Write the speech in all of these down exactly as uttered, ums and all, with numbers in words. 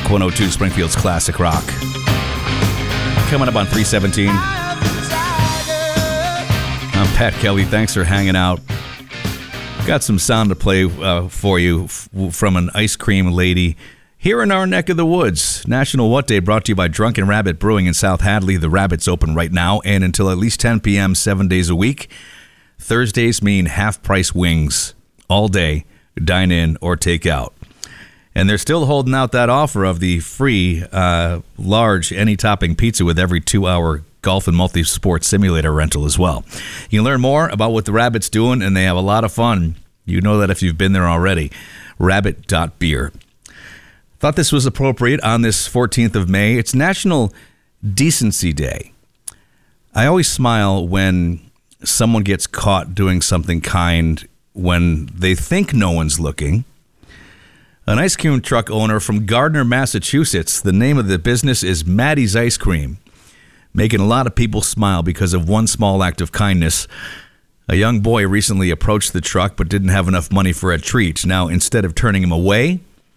Rock one oh two, Springfield's Classic Rock. Coming up on three seventeen. I'm Pat Kelly. Thanks for hanging out. Got some sound to play uh, for you f- from an ice cream lady here in our neck of the woods. National What Day brought to you by Drunken Rabbit Brewing in South Hadley. The Rabbit's open right now and until at least ten p.m. seven days a week. Thursdays mean half-price wings all day. Dine in or take out. And they're still holding out that offer of the free uh, large any-topping pizza with every two-hour golf and multi-sport simulator rental as well. You can learn more about what the Rabbit's doing, and they have a lot of fun. You know that if you've been there already. Rabbit dot beer. Thought this was appropriate on this fourteenth of May. It's National Decency Day. I always smile when someone gets caught doing something kind when they think no one's looking. An ice cream truck owner from Gardner, Massachusetts. The name of the business is Maddie's Ice Cream. Making a lot of people smile because of one small act of kindness. A young boy recently approached the truck but didn't have enough money for a treat. Now, instead of turning him away,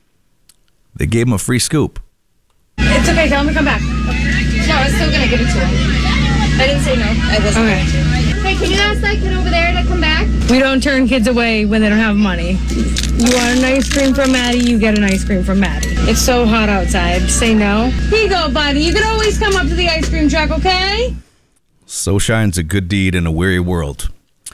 they gave him a free scoop. It's okay, tell him to come back. No, I was still going to give it to him. I didn't say no. I wasn't. Okay. Hey, can you ask that kid over there to come back? We don't turn kids away when they don't have money. You want an ice cream from Maddie, you get an ice cream from Maddie. It's so hot outside. Say no. Here you go, buddy. You can always come up to the ice cream truck, okay? So shines a good deed in a weary world.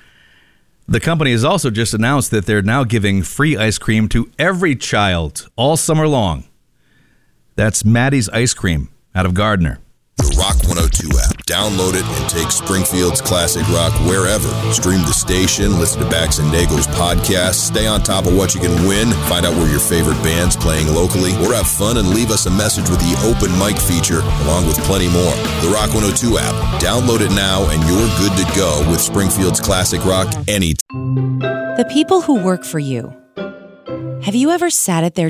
The company has also just announced that they're now giving free ice cream to every child all summer long. That's Maddie's Ice Cream out of Gardner. The Rock one oh two app. Download it and take Springfield's Classic Rock wherever. Stream the station, listen to Bax and Nago's podcast, stay on top of what you can win, find out where your favorite band's playing locally, or have fun and leave us a message with the open mic feature, along with plenty more. The Rock one oh two app. Download it now and you're good to go with Springfield's Classic Rock anytime. The people who work for you. Have you ever sat at their